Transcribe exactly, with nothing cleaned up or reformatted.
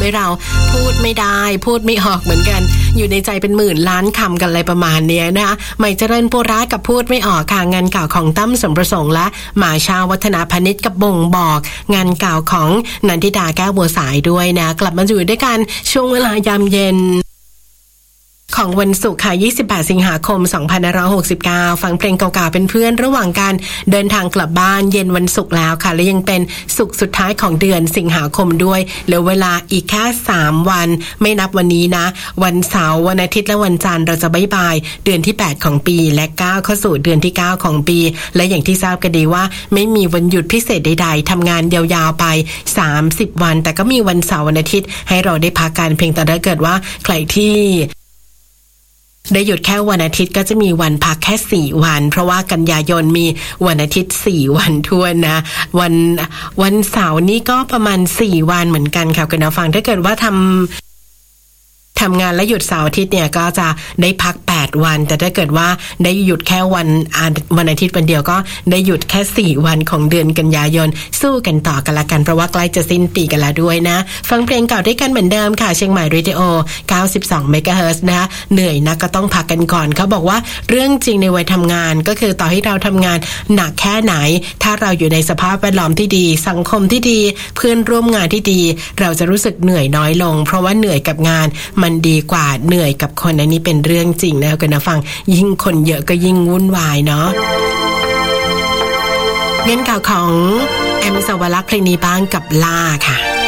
ให้เราพูดไม่ได้พูดไม่ออกเหมือนกันอยู่ในใจเป็นหมื่นล้านคำกันอะไรประมาณนี้นะคะใหม่เจริญปุระกับพูดไม่ออกค่ะงานเก่าของตั้มสมประสงค์และหมาชาวัฒนาพนิชกับบ่งบอกงานเก่าของนันทิดาแก้วบัวสายด้วยนะกลับมาอยู่ด้วยกันช่วงเวลายามเย็นของวันศุกร์ค่ะยี่สิบแปดสิงหาคมสองพันห้าร้อยหกสิบเก้าฟังเพลงเก่าๆเป็นเพื่อนระหว่างการเดินทางกลับบ้านเย็นวันศุกร์แล้วค่ะและยังเป็นศุกร์สุดท้ายของเดือนสิงหาคมด้วยเหลือเวลาอีกแค่สามวันไม่นับวันนี้นะวันเสาร์วันอาทิตย์และวันจันทร์เราจะบ๊ายบายเดือนที่แปดของปีและก้าวเข้าสู่เดือนที่เก้าของปีและอย่างที่ทราบกันดีว่าไม่มีวันหยุดพิเศษใดๆทำงานยาวๆไปสามสิบวันแต่ก็มีวันเสาร์วันอาทิตย์ให้เราได้พักกันเพียงแต่ถ้าเกิดว่าใครที่ได้หยุดแค่วันอาทิตย์ก็จะมีวันพักแค่สี่วันเพราะว่ากันยายนมีวันอาทิตย์สี่วันทั่วนะวันวันเสาร์นี้ก็ประมาณสี่วันเหมือนกันค่ะคุณผู้ฟังถ้าเกิดว่าทำทำงานและหยุดเสาร์อาทิตย์เนี่ยก็จะได้พักแปดวันแต่ถ้าเกิดว่าได้หยุดแค่วันวันอาทิตย์วันเดียวก็ได้หยุดแค่สี่วันของเดือนกันยายนสู้กันต่อกันละกันเพราะว่าใกล้จะสิ้นปีกันแล้วด้วยนะฟังเพลงเก่าด้วยกันเหมือนเดิมค่ะเชียงใหม่เรดิโอเก้าสิบสองเมกะเฮิรตซ์นะคะเหนื่อยนะก็ต้องพักกันก่อนเขาบอกว่าเรื่องจริงในวัยทำงานก็คือต่อให้เราทำงานหนักแค่ไหนถ้าเราอยู่ในสภาพแวดล้อมที่ดีสังคมที่ดีเพื่อนร่วมงานที่ดีเราจะรู้สึกเหนื่อยน้อยลงเพราะว่าเหนื่อยกับงานมันดีกว่าเหนื่อยกับคนอันนี้เป็นเรื่องจริงนะคุณผู้ฟังยิ่งคนเยอะก็ยิ่งวุ่นวายเนาะเงินเก่าของแอมสวรักษ์เพลงนี้บ้างกับล่าค่ะ